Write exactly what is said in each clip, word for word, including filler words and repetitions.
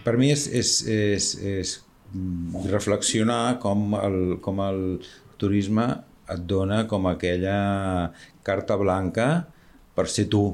per mi és, és, és, és reflexionar com el, com el turisme et dona com aquella carta blanca per ser tu.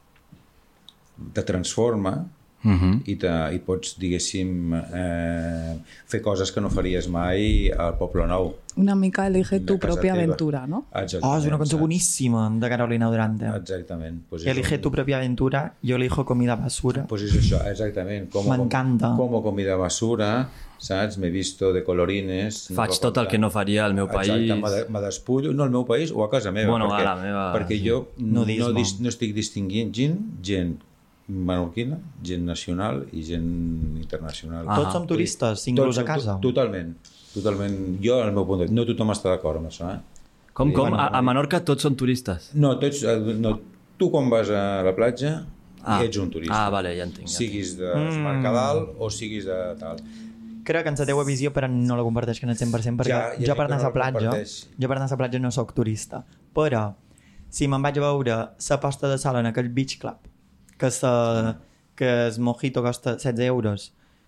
Te transforma uh-huh. i, te, i pots, diguéssim, eh, fer coses que no faries mai al Poble Nou. Una mica elige tu pròpia aventura, no? Oh, és una cançó boníssima de Carolina Durante. Exactament. Pues elige tu pròpia aventura, jo elijo comida basura. Pues és això, exactament. M'encanta. Com, como comida basura, saps? M'he visto de colorines. Faig tot el que no faria al meu país. Exacte, me despullo, no al meu país o a casa meva. Bueno, perquè, a la meva... Perquè jo no, no, dis, no estic distinguint gent, gent menorquina, gent nacional i gent internacional. Ah, tots som turistes, inclús a casa. Totalment, totalment. Jo, al meu punt de vista, no tothom està d'acord amb això, eh? Com, com? A, a Menorca tots són turistes? No, tots, no, tu quan vas a la platja ah. ets un turista. Ah, vale, ja entenc. Ja siguis de mm. Mercadal o siguis de tal. Crec que ens teva visió, però no la comparteix que no et cent per cent, perquè ja, ja jo per anar a la platja, jo per anar a la platja no sóc turista. Però, si me'n vaig a veure la posta de sol en aquell beach club, que, sa, que el mojito costa setze euros,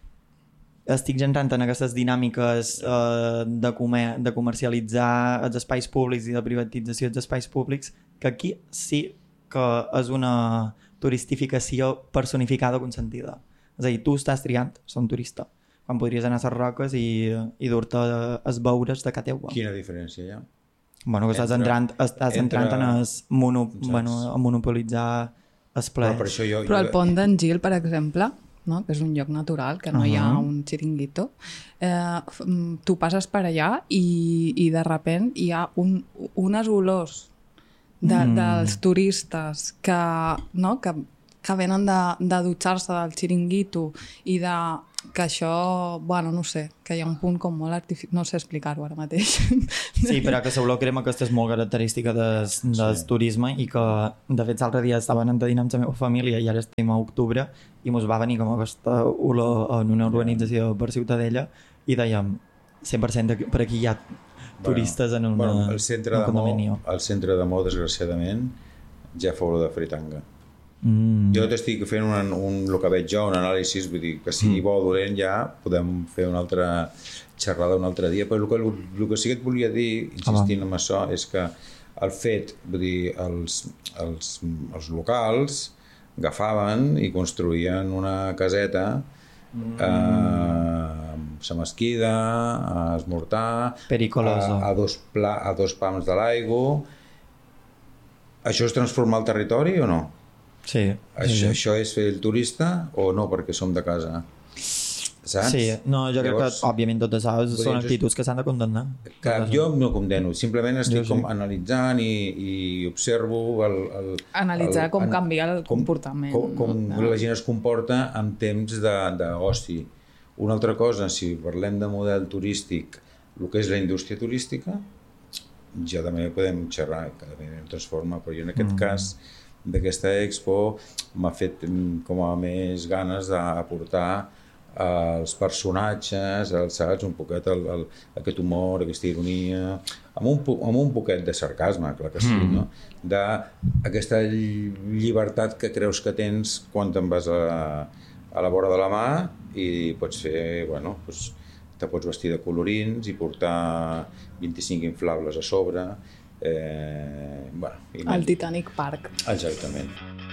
estic entrant en aquestes dinàmiques eh, de, comer, de comercialitzar els espais públics i de privatització dels espais públics, que aquí sí que és una turistificació personificada o consentida. És a dir, tu estàs triant ser un turista, quan podries anar a les roques i, i dur-te els beures de casa teua. Quina diferència hi ha? Bueno, que estàs entre, entrant, estàs entre... entrant en es mono, bueno, a monopolitzar els plaers. Però, per jo, Però el pont d'en Gil, per exemple, no? Que és un lloc natural, que no uh-huh. hi ha un xiringuito, eh, tu passes per allà i, i de repent hi ha un, unes olors de, mm. dels turistes que, no? que, que venen de, de dutxar-se del xiringuito i de... que això, bueno, no sé, que hi ha un punt com molt artificial, no sé explicar-ho ara mateix. Sí, però que l'olor crema aquesta és molt característica del, del sí. turisme i que, de fet, l'altre dia estaven entenint amb la meva família i ara estem a octubre i mos va venir com aquesta olor en una urbanització per Ciutadella i dèiem, cent per cent de, per aquí hi ha turistes bueno, en una, bueno, el centre un condomini. El centre de Mó, desgraciadament, ja fa olor de fritanga. Mm. Jo t'estic fent un, un, el que veig jo, un anàlisi, vull dir que si mm. bo o dolent ja podem fer una altra xerrada un altre dia, però el que, el que sí que et volia dir, insistint ah, en això, és que el fet, vull dir, els, els, els locals agafaven i construïen una caseta mm. eh, sa mesquida, a esmortar, pericolosa, a, a, dos pla, a dos pams de l'aigua. Això és transformar el territori o no? Sí, això, sí. això és fer el turista o no, perquè som de casa, saps? Sí, no, jo Llavors, crec que òbviament totes les són actituds que s'han de condemnar. Que jo no condeno, simplement estic jo, sí. com analitzant i, i observo el, el, analitzar el, com en, canvia el comportament, com, com, com no? la gent es comporta en temps d'oci. Una altra cosa, si parlem de model turístic, el que és la indústria turística, ja també podem xerrar, que també em transforma, però jo en aquest mm. cas d'aquesta expo m'ha fet com a més ganes d'aportar els personatges, el, saps, un poquet el, el, aquest humor, aquesta ironia, amb un, amb un poquet de sarcasme, clar que sí, mm. no? D'aquesta llibertat que creus que tens quan te'n vas a, a la vora de la mà i pots fer, bueno, doncs, te pots vestir de colorins i portar vint-i-cinc inflables a sobre. Eh, bueno, el Titanic Park. Exactament.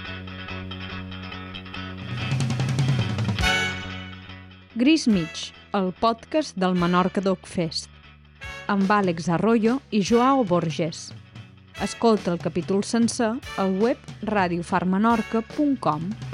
Gris Mig, el podcast del Menorca Dog Fest, amb Àlex Arroyo i Joao Borges. Escolta el capítol sencer al web radio far menorca punt com.